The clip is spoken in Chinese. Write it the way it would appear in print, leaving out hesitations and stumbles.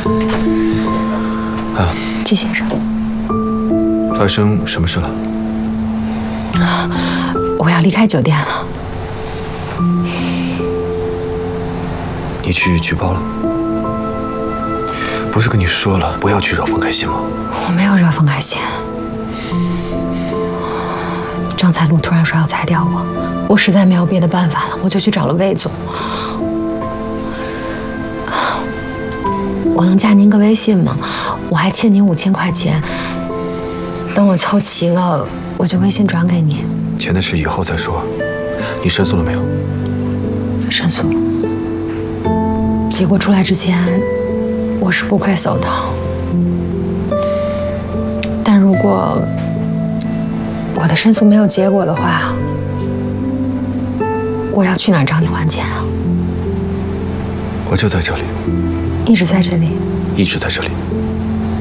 啊， 季先生， 发生什么事了？ 我要离开酒店了。 你去举报了？不是跟你说了不要去惹冯开心吗？ 我没有惹冯开心。张才禄突然说要裁掉我，我实在没有别的办法了，我就去找了魏总。我能加您个微信吗？我还欠您5000块钱，等我凑齐了，我就微信转给你。 钱的事以后再说。你申诉了没有？ 申诉了。结果出来之前，我是不会走的。但如果我的申诉没有结果的话，我要去哪儿找你还钱啊？ 我就在这里。 一直在这里。 一直在这里。